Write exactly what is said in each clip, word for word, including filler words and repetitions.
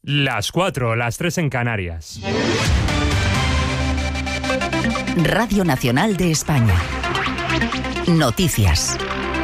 Las cuatro, las tres en Canarias. Radio Nacional de España. Noticias.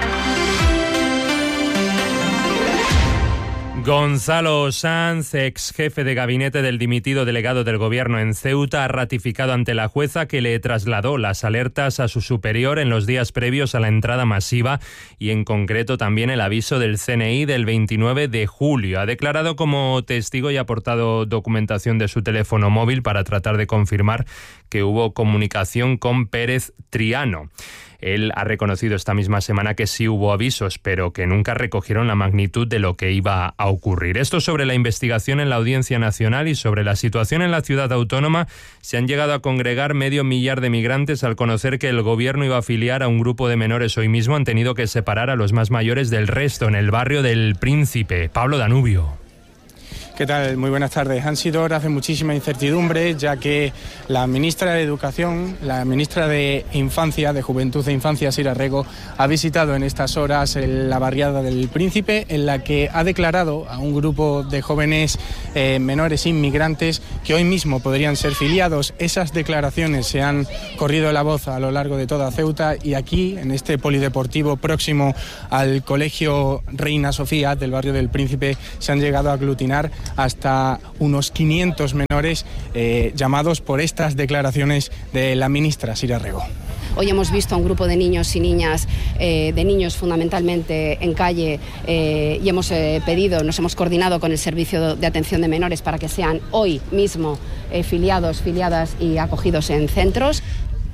Gonzalo Sanz, ex jefe de gabinete del dimitido delegado del Gobierno en Ceuta, ha ratificado ante la jueza que le trasladó las alertas a su superior en los días previos a la entrada masiva y en concreto también el aviso del C N I del veintinueve de julio. Ha declarado como testigo y ha aportado documentación de su teléfono móvil para tratar de confirmar que hubo comunicación con Pérez Triano. Él ha reconocido esta misma semana que sí hubo avisos, pero que nunca recogieron la magnitud de lo que iba a ocurrir. Esto sobre la investigación en la Audiencia Nacional y sobre la situación en la ciudad autónoma. Se han llegado a congregar medio millar de migrantes al conocer que el gobierno iba a afiliar a un grupo de menores. Hoy mismo han tenido que separar a los más mayores del resto en el barrio del Príncipe. Pablo Danubio. ¿Qué tal? Muy buenas tardes. Han sido horas de muchísima incertidumbre, ya que la ministra de Educación, la ministra de Infancia, de Juventud e Infancia, Sira Rego, ha visitado en estas horas la barriada del Príncipe, en la que ha declarado a un grupo de jóvenes eh, menores inmigrantes que hoy mismo podrían ser filiados. Esas declaraciones se han corrido la voz a lo largo de toda Ceuta y aquí, en este polideportivo próximo al Colegio Reina Sofía del barrio del Príncipe, se han llegado a aglutinar hasta unos quinientos menores eh, llamados por estas declaraciones de la ministra Sira Rego. Hoy hemos visto a un grupo de niños y niñas, eh, de niños fundamentalmente en calle, eh, y hemos eh, pedido, nos hemos coordinado con el Servicio de Atención de Menores para que sean hoy mismo eh, filiados, filiadas y acogidos en centros.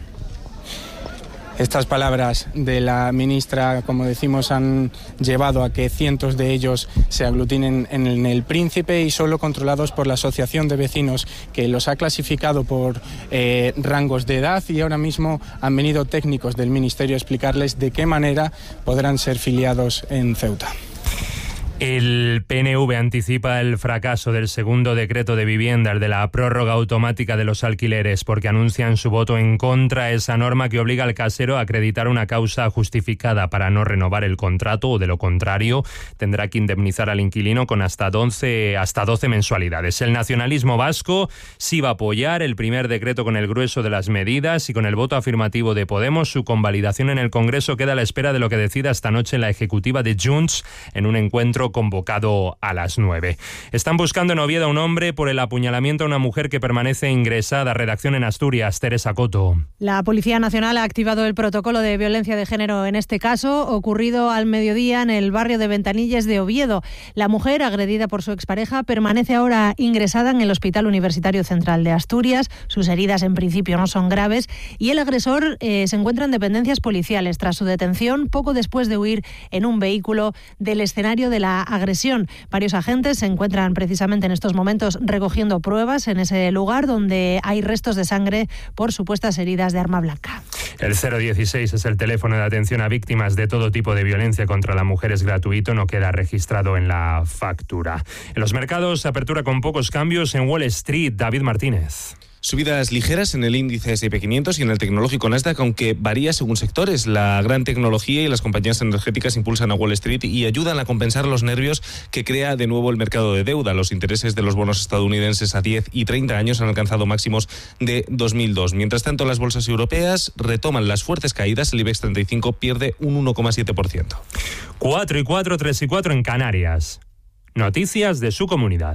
Estas palabras de la ministra, como decimos, han llevado a que cientos de ellos se aglutinen en el Príncipe y solo controlados por la Asociación de Vecinos, que los ha clasificado por eh, rangos de edad, y ahora mismo han venido técnicos del Ministerio a explicarles de qué manera podrán ser filiados en Ceuta. El P N V anticipa el fracaso del segundo decreto de vivienda, el de la prórroga automática de los alquileres, porque anuncian su voto en contra a esa norma que obliga al casero a acreditar una causa justificada para no renovar el contrato, o de lo contrario tendrá que indemnizar al inquilino con hasta doce, hasta doce mensualidades. El nacionalismo vasco sí va a apoyar el primer decreto con el grueso de las medidas, y con el voto afirmativo de Podemos, su convalidación en el Congreso queda a la espera de lo que decida esta noche la ejecutiva de Junts en un encuentro convocado a las nueve. Están buscando en Oviedo a un hombre por el apuñalamiento a una mujer que permanece ingresada. Redacción en Asturias, Teresa Coto. La Policía Nacional ha activado el protocolo de violencia de género en este caso, ocurrido al mediodía en el barrio de Ventanilles de Oviedo. La mujer, agredida por su expareja, permanece ahora ingresada en el Hospital Universitario Central de Asturias. Sus heridas en principio no son graves y el agresor eh, se encuentra en dependencias policiales tras su detención poco después de huir en un vehículo del escenario de la agresión. Varios agentes se encuentran precisamente en estos momentos recogiendo pruebas en ese lugar donde hay restos de sangre por supuestas heridas de arma blanca. El cero dieciséis es el teléfono de atención a víctimas de todo tipo de violencia contra la mujer. Es gratuito, no queda registrado en la factura. En los mercados, apertura con pocos cambios en Wall Street. David Martínez. Subidas ligeras en el índice ese y pe quinientos y en el tecnológico Nasdaq, aunque varía según sectores. La gran tecnología y las compañías energéticas impulsan a Wall Street y ayudan a compensar los nervios que crea de nuevo el mercado de deuda. Los intereses de los bonos estadounidenses a diez y treinta años han alcanzado máximos de dos mil dos. Mientras tanto, las bolsas europeas retoman las fuertes caídas. El IBEX treinta y cinco pierde un uno coma siete por ciento. cuatro y cuatro, tres y cuatro en Canarias. Noticias de su comunidad.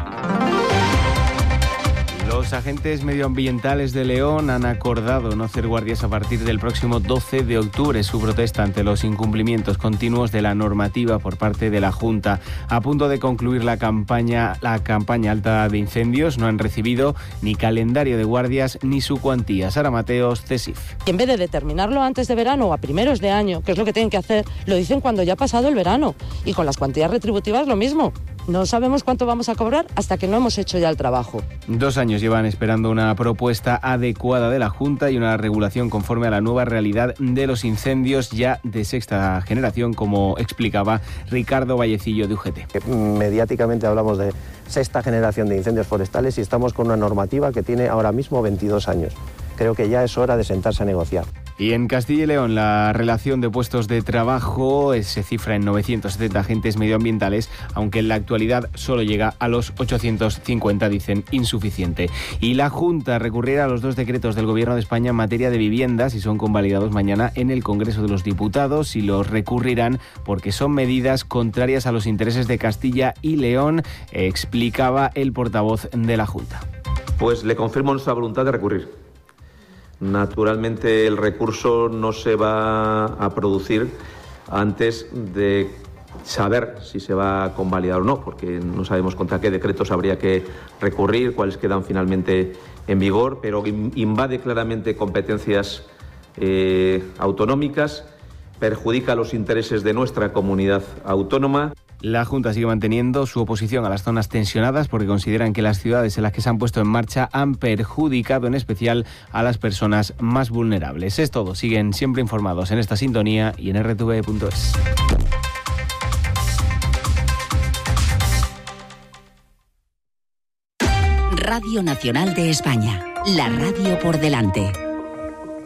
Los agentes medioambientales de León han acordado no hacer guardias a partir del próximo doce de octubre. Su protesta ante los incumplimientos continuos de la normativa por parte de la Junta. A punto de concluir la campaña, la campaña alta de incendios, no han recibido ni calendario de guardias ni su cuantía. Sara Mateos, CESIF. En vez de determinarlo antes de verano o a primeros de año, que es lo que tienen que hacer, lo dicen cuando ya ha pasado el verano. Y con las cuantías retributivas lo mismo. No sabemos cuánto vamos a cobrar hasta que no hemos hecho ya el trabajo. Dos años llevan esperando una propuesta adecuada de la Junta y una regulación conforme a la nueva realidad de los incendios ya de sexta generación, como explicaba Ricardo Vallecillo de U G T. Mediáticamente hablamos de sexta generación de incendios forestales y estamos con una normativa que tiene ahora mismo veintidós años. Creo que ya es hora de sentarse a negociar. Y en Castilla y León la relación de puestos de trabajo se cifra en novecientos setenta agentes medioambientales, aunque en la actualidad solo llega a los ochocientos cincuenta, dicen insuficiente. Y la Junta recurrirá a los dos decretos del Gobierno de España en materia de viviendas y son convalidados mañana en el Congreso de los Diputados, y los recurrirán porque son medidas contrarias a los intereses de Castilla y León, explicaba el portavoz de la Junta. Pues le confirmo nuestra voluntad de recurrir. Naturalmente el recurso no se va a producir antes de saber si se va a convalidar o no, porque no sabemos contra qué decretos habría que recurrir, cuáles quedan finalmente en vigor, pero invade claramente competencias eh, autonómicas, perjudica los intereses de nuestra comunidad autónoma. La Junta sigue manteniendo su oposición a las zonas tensionadas porque consideran que las ciudades en las que se han puesto en marcha han perjudicado en especial a las personas más vulnerables. Es todo. Siguen siempre informados en esta sintonía y en r t v punto es. Radio Nacional de España. La radio por delante.